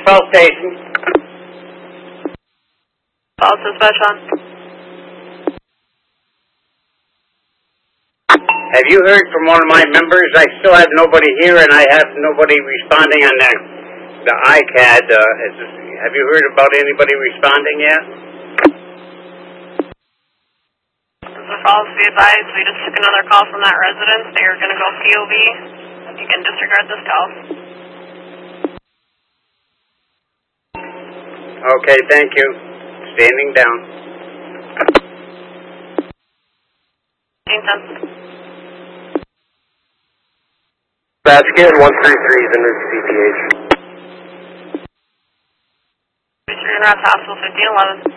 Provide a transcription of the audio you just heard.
Falls Station. Falls dispatch on. Have you heard from one of my members? I still have nobody here, and I have nobody responding on the ICAD. Have you heard about anybody responding yet? The Falls, be advised, we just took another call from that residence. They are going to go POV. You can disregard this call. Okay, thank you. Standing down. 10. Baskin 133 is in route to CPH. 3 Hospital 1511.